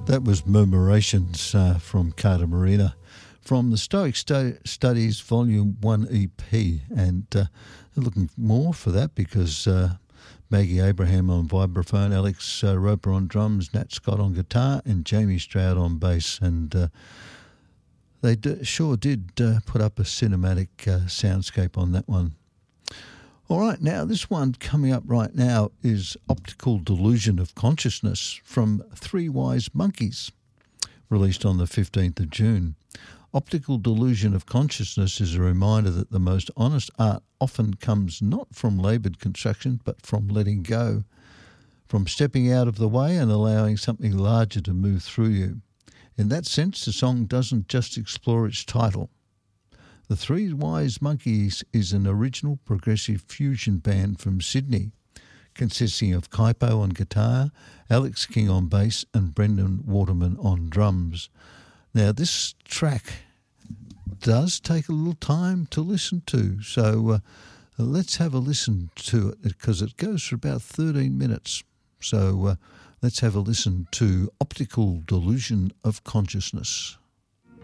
That was Murmurations from Carta Marina from the Stoic Studies Volume 1 EP, and looking more for that because Maggie Abraham on vibraphone, Alex Roper on drums, Nat Scott on guitar and Jamie Stroud on bass, and they sure did put up a cinematic soundscape on that one. All right, now this one coming up right now is Optical Delusion of Consciousness from Three Wise Monkeys, released on the 15th of June. Optical Delusion of Consciousness is a reminder that the most honest art often comes not from laboured construction but from letting go, from stepping out of the way and allowing something larger to move through you. In that sense, the song doesn't just explore its title. The Three Wise Monkeys is an original progressive fusion band from Sydney, consisting of Kaipo on guitar, Alex King on bass and Brendan Waterman on drums. Now, this track does take a little time to listen to, so let's have a listen to it because it goes for about 13 minutes. So let's have a listen to Optical Delusion of Consciousness.